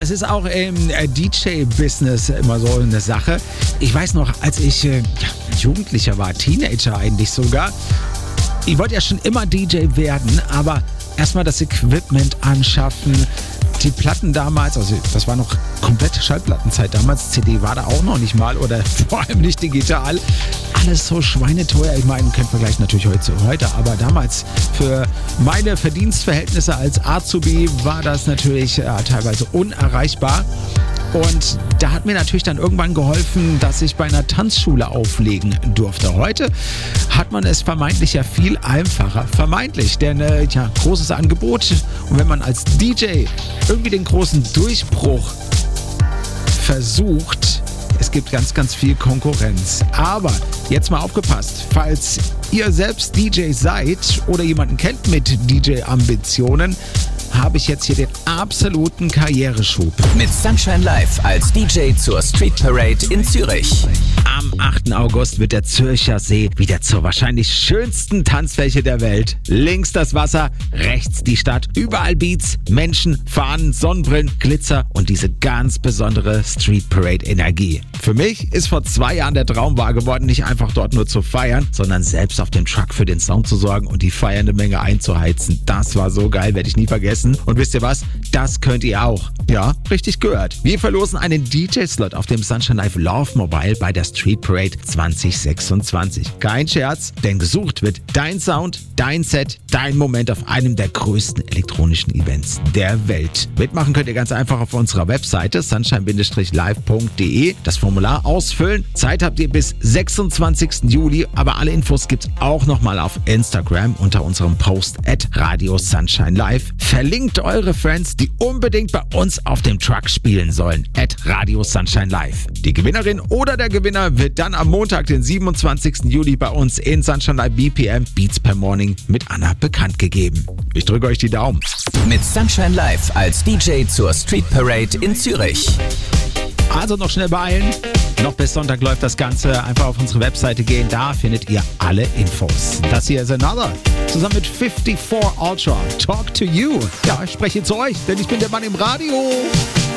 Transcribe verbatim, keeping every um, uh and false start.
Das ist auch im äh, D J-Business immer so eine Sache. Ich weiß noch, als ich äh, ja, Jugendlicher war, Teenager eigentlich sogar, ich wollte ja schon immer D J werden, aber erstmal das Equipment anschaffen. Die Platten damals, also das war noch komplette Schallplattenzeit damals, C D war da auch noch nicht mal oder vor allem nicht digital. Alles so schweineteuer. Ich meine, kein Vergleich natürlich heute zu heute, aber damals für meine Verdienstverhältnisse als Azubi war das natürlich äh, teilweise unerreichbar. Und da hat mir natürlich dann irgendwann geholfen, dass ich bei einer Tanzschule auflegen durfte. Heute hat man es vermeintlich ja viel einfacher. Vermeintlich, denn äh, ja, großes Angebot. Und wenn man als D J irgendwie den großen Durchbruch versucht, es gibt ganz, ganz viel Konkurrenz. Aber jetzt mal aufgepasst, falls ihr selbst D J seid oder jemanden kennt mit D J-Ambitionen, habe ich jetzt hier den absoluten Karriereschub. Mit Sunshine Live als D J zur Street Parade in Zürich. Am achten August wird der Zürcher See wieder zur wahrscheinlich schönsten Tanzfläche der Welt. Links das Wasser, rechts die Stadt, überall Beats, Menschen, Fahnen, Sonnenbrillen, Glitzer und diese ganz besondere Street Parade Energie. Für mich ist vor zwei Jahren der Traum wahr geworden, nicht einfach dort nur zu feiern, sondern selbst auf dem Truck für den Sound zu sorgen und die feiernde Menge einzuheizen. Das war so geil, werde ich nie vergessen. Und wisst ihr was? Das könnt ihr auch. Ja, richtig gehört. Wir verlosen einen D J-Slot auf dem Sunshine Live Love Mobile bei der Street Parade zwanzig sechsundzwanzig. Kein Scherz, denn gesucht wird dein Sound, dein Set, dein Moment auf einem der größten elektronischen Events der Welt. Mitmachen könnt ihr ganz einfach auf unserer Webseite sunshine live punkt de, das Formular ausfüllen. Zeit habt ihr bis sechsundzwanzigsten Juli, aber alle Infos gibt's auch nochmal auf Instagram unter unserem Post at Radio Sunshine Live. Verlinkt eure Friends, die unbedingt bei uns auf dem Truck spielen sollen. At Radio Sunshine Live. Die Gewinnerin oder der Gewinner wird dann am Montag, den siebenundzwanzigsten Juli bei uns in Sunshine Live B P M Beats per Morning mit Anna bekannt gegeben. Ich drücke euch die Daumen. Mit Sunshine Live als D J zur Street Parade in Zürich. Also noch schnell beeilen. Noch bis Sonntag läuft das Ganze. Einfach auf unsere Webseite gehen. Da findet ihr alle Infos. Das hier ist Another. Zusammen mit fifty-four Ultra. Talk to you. Ja, ich spreche zu euch, denn ich bin der Mann im Radio.